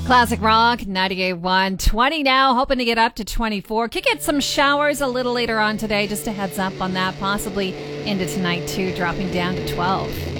Classic Rock, 98.1, 20 now, hoping to get up to 24. Could get some showers a little later on today, just a heads up on that, possibly into tonight too, dropping down to 12.